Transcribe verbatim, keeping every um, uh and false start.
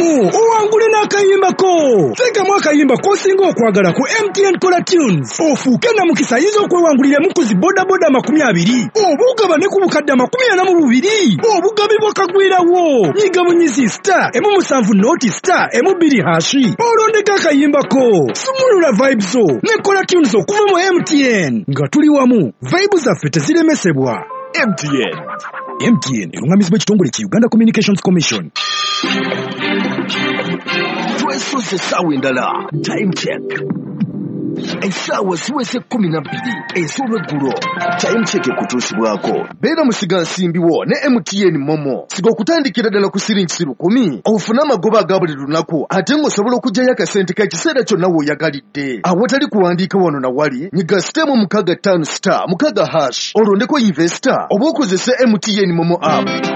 wamu owangule n'akayimbako. Teekamu akayimba k'osinga okwagala ku M T N Color Tunes ofuuke na mukisa ayinza okwewanguliramu ku zi bodaboda makumi abiri oba ogabane ku bukadde makumi ana mu bubiri obugabibwa kagwirawo. Nyiga munyizi star emu musanvu noti star emu bbiri hashi olondeka akayimbako. Sumulula vibes zo ne Color Tunes okuva mu M T N nga tuli wamu vibes zaffe teziremesebwa. M T N M T N erungamizibwa ekitongole ki Uganda Communications Commission. Twesoze essaawa endala time check. Essaawa ziweze kumi na bbiri ez'olweggulo. Time check ekutuusibwako. Beera musigansimbiwo ne M T N Momo. Siga okutandikira ddala ku siringi lukumi ofune amagoba aga buli lunaku ate ng'osobola okuggyayo akasente k'ekiseera kyonna w'oyagalidde. Awatali kuwandiika wano na wali nyiga sitemu mukaaga ttaano star mukaaga hash olondeko investor oba okozese M T N Momo app.